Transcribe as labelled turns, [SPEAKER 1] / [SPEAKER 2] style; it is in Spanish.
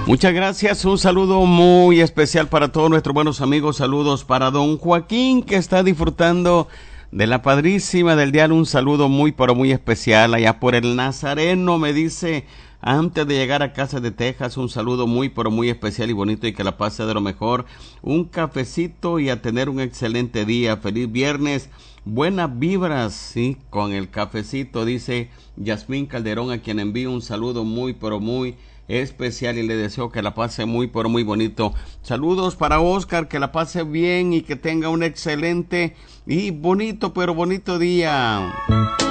[SPEAKER 1] Muchas gracias, un saludo muy especial para todos nuestros buenos amigos, saludos para don Joaquín que está disfrutando de la padrísima del dial, un saludo muy pero muy especial allá por el Nazareno, me dice, antes de llegar a casa de Texas, un saludo muy pero muy especial y bonito y que la pase de lo mejor, un cafecito y a tener un excelente día, feliz viernes, buenas vibras, sí, con el cafecito, dice Yasmín Calderón, a quien envío un saludo muy pero muy especial y le deseo que la pase muy pero muy bonito. Saludos para Oscar, que la pase bien y que tenga un excelente y bonito pero bonito día.